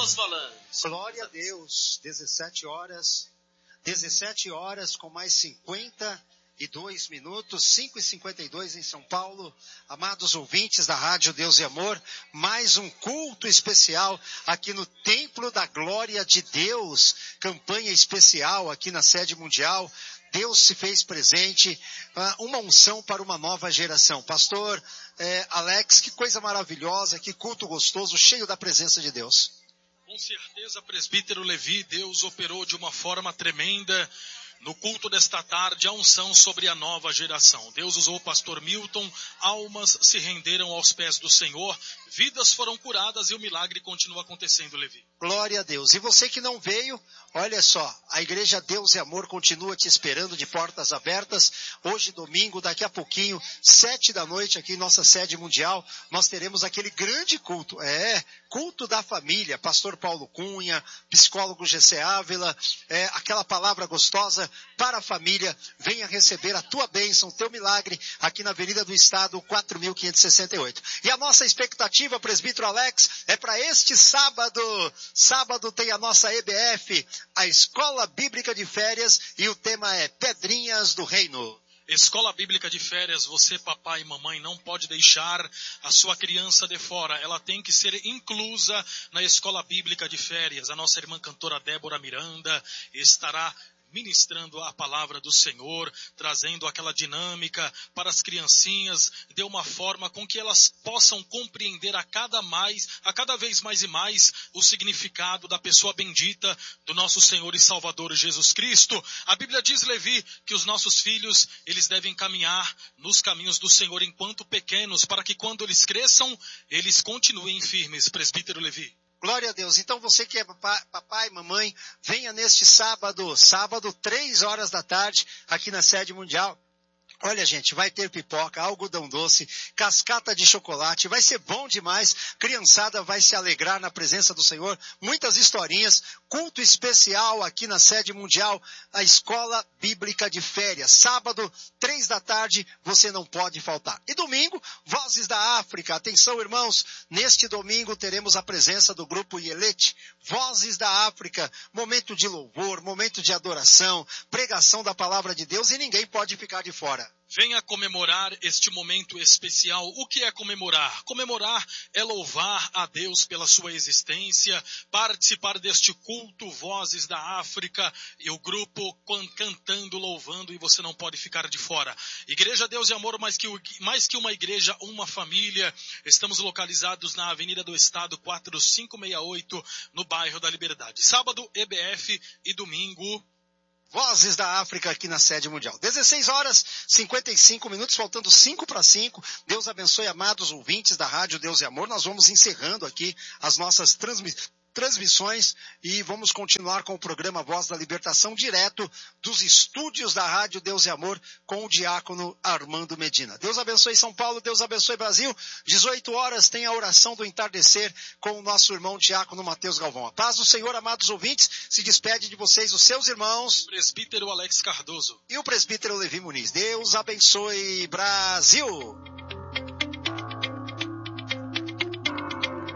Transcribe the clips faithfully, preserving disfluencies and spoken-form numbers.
Carlos Valans. Glória a Deus, dezessete horas, dezessete horas com mais cinquenta e dois minutos, cinco e cinquenta e dois em São Paulo. Amados ouvintes da Rádio Deus e Amor, mais um culto especial aqui no Templo da Glória de Deus, campanha especial aqui na sede mundial. Deus se fez presente, uma unção para uma nova geração. Pastor é, Alex, que coisa maravilhosa, que culto gostoso, cheio da presença de Deus. Com certeza, presbítero Levi, Deus operou de uma forma tremenda no culto desta tarde, a unção sobre a nova geração. Deus usou o pastor Milton, almas se renderam aos pés do Senhor, vidas foram curadas e o milagre continua acontecendo, Levi. Glória a Deus. E você que não veio, olha só, a Igreja Deus e Amor continua te esperando de portas abertas. Hoje, domingo, daqui a pouquinho, sete da noite, aqui em nossa sede mundial, nós teremos aquele grande culto. É, culto da família. Pastor Paulo Cunha, psicólogo G C Ávila, é, aquela palavra gostosa para a família. Venha receber a tua bênção, o teu milagre, aqui na Avenida do Estado, quatro mil quinhentos e sessenta e oito. E a nossa expectativa, presbítero Alex, é para este sábado. Sábado tem a nossa E B F, a Escola Bíblica de Férias, e o tema é Pedrinhas do Reino. Escola Bíblica de Férias, você, papai e mamãe, não pode deixar a sua criança de fora. Ela tem que ser inclusa na Escola Bíblica de Férias. A nossa irmã cantora Débora Miranda estará ministrando a palavra do Senhor, trazendo aquela dinâmica para as criancinhas, de uma forma com que elas possam compreender a cada mais, a cada vez mais e mais, o significado da pessoa bendita do nosso Senhor e Salvador Jesus Cristo. A Bíblia diz, Levi, que os nossos filhos, eles devem caminhar nos caminhos do Senhor enquanto pequenos, para que quando eles cresçam, eles continuem firmes, presbítero Levi. Glória a Deus. Então você que é papai, papai, mamãe, venha neste sábado, sábado, três horas da tarde, aqui na sede mundial. Olha, gente, vai ter pipoca, algodão doce, cascata de chocolate, vai ser bom demais, criançada vai se alegrar na presença do Senhor, muitas historinhas, culto especial aqui na sede mundial, a Escola Bíblica de Férias, sábado, três da tarde, você não pode faltar. E domingo, Vozes da África, atenção irmãos, neste domingo teremos a presença do grupo Yelete, Vozes da África, momento de louvor, momento de adoração, pregação da palavra de Deus, e ninguém pode ficar de fora. Venha comemorar este momento especial. O que é comemorar? Comemorar é louvar a Deus pela sua existência, participar deste culto Vozes da África, e o grupo cantando, louvando, e você não pode ficar de fora. Igreja Deus e Amor, mais que, mais que uma igreja, uma família. Estamos localizados na Avenida do Estado, quatro cinco seis oito, no bairro da Liberdade. Sábado, E B F, e domingo, Vozes da África aqui na sede mundial. dezesseis horas, cinquenta e cinco minutos, faltando cinco para cinco. Deus abençoe, amados ouvintes da Rádio Deus e Amor. Nós vamos encerrando aqui as nossas transmissões. transmissões e vamos continuar com o programa Voz da Libertação, direto dos estúdios da Rádio Deus e Amor, com o diácono Armando Medina. Deus abençoe São Paulo, Deus abençoe Brasil. dezoito horas tem a oração do entardecer com o nosso irmão diácono Mateus Galvão. A paz do Senhor, amados ouvintes, se despede de vocês os seus irmãos, presbítero Alex Cardoso e o presbítero Levi Muniz. Deus abençoe Brasil.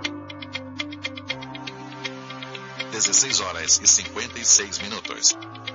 dezesseis horas e cinquenta e seis minutos.